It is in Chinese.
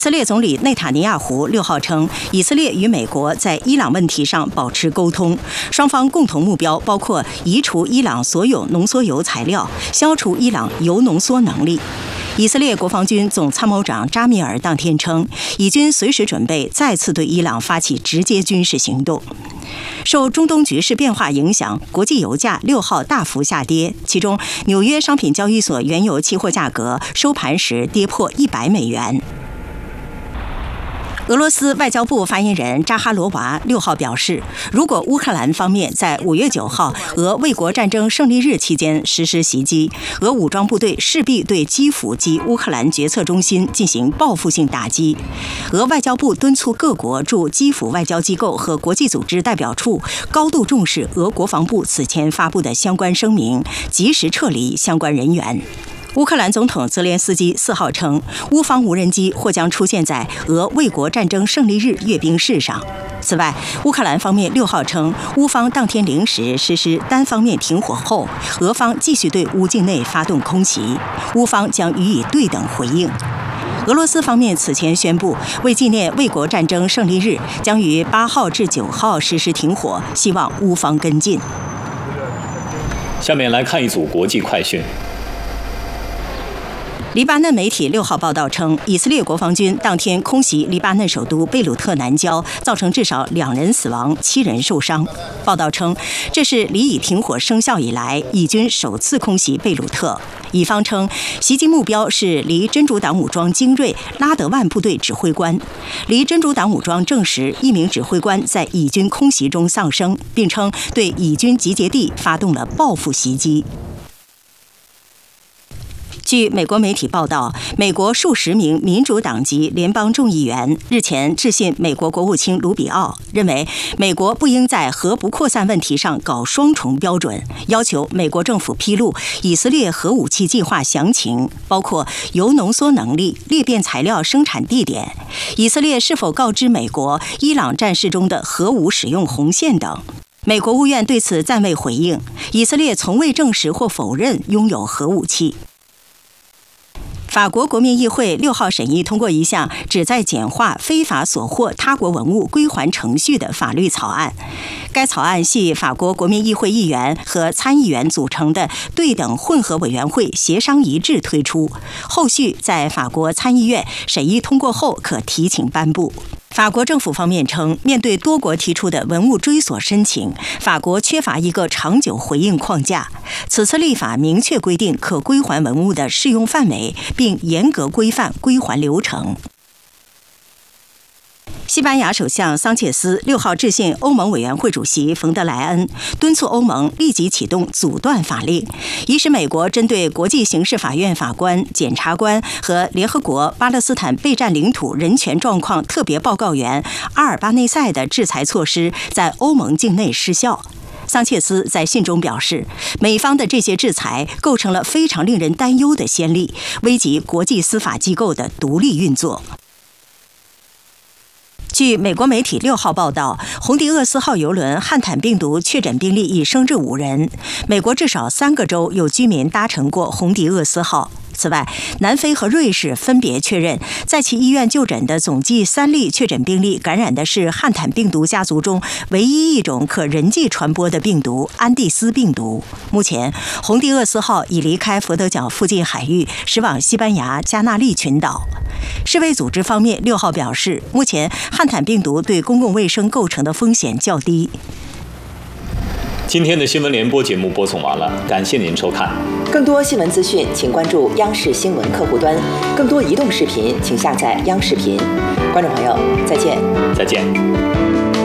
以色列总理内塔尼亚胡6号称，以色列与美国在伊朗问题上保持沟通，双方共同目标包括移除伊朗所有浓缩铀材料，消除伊朗铀浓缩能力。以色列国防军总参谋长扎米尔当天称，以军随时准备再次对伊朗发起直接军事行动。受中东局势变化影响，国际油价6号大幅下跌，其中纽约商品交易所原油期货价格收盘时跌破$100。俄罗斯外交部发言人扎哈罗娃6号表示，如果乌克兰方面在5月9号俄卫国战争胜利日期间实施袭击，俄武装部队势必对基辅及乌克兰决策中心进行报复性打击。俄外交部敦促各国驻基辅外交机构和国际组织代表处高度重视俄国防部此前发布的相关声明，及时撤离相关人员。乌克兰总统泽连斯基4号称，乌方无人机或将出现在俄卫国战争胜利日阅兵式上。此外，乌克兰方面6号称，乌方当天零时实施单方面停火后，俄方继续对乌境内发动空袭，乌方将予以对等回应。俄罗斯方面此前宣布，为纪念卫国战争胜利日，将于8号至9号实施停火，希望乌方跟进。 下面来看一组国际快讯。 黎巴嫩媒体6号报道称，以色列国防军当天空袭黎巴嫩首都贝鲁特南郊，造成至少2人死亡，7人受伤。报道称，这是离以停火生效以来，以军首次空袭贝鲁特。以方称，袭击目标是离真主党武装精锐拉德万部队指挥官。离真主党武装证实，一名指挥官在以军空袭中丧生，并称对以军集结地发动了报复袭击。据美国媒体报道，美国数十名民主党籍联邦众议员日前致信美国国务卿卢比奥，认为美国不应在核不扩散问题上搞双重标准，要求美国政府披露以色列核武器计划详情，包括铀浓缩能力、裂变材料生产地点、以色列是否告知美国伊朗战事中的核武使用红线等。美国务院对此暂未回应，以色列从未证实或否认拥有核武器。法国国民议会6号审议通过一项旨在简化非法索获他国文物归还程序的法律草案。该草案系法国国民议会议员和参议员组成的对等混合委员会协商一致推出，后续在法国参议院审议通过后可提请颁布。法国政府方面称，面对多国提出的文物追索申请，法国缺乏一个长久回应框架。此次立法明确规定可归还文物的适用范围，并严格规范归还流程。西班牙首相桑切斯6号致信欧盟委员会主席冯德莱恩，敦促欧盟立即启动阻断法令，以使美国针对国际刑事法院法官、检察官和联合国巴勒斯坦备战领土人权状况特别报告员阿尔巴内塞的制裁措施在欧盟境内失效。桑切斯在信中表示，美方的这些制裁构成了非常令人担忧的先例，危及国际司法机构的独立运作。据美国媒体6号报道，红迪厄斯号邮轮汉坦病毒确诊病例已升至5人。美国至少3个州有居民搭乘过红迪厄斯号。此外，南非和瑞士分别确认，在其医院就诊的总计3例确诊病例感染的是汉坦病毒家族中唯一一种可人际传播的病毒——安第斯病毒。目前，红迪厄斯号已离开佛得角附近海域，驶往西班牙加那利群岛。世卫组织方面6号表示，目前汉坦病毒对公共卫生构成的风险较低。 今天的新闻联播节目播送完了，感谢您收看。 更多新闻资讯，请关注央视新闻客户端；更多移动视频，请下载央视频。观众朋友，再见。 再见。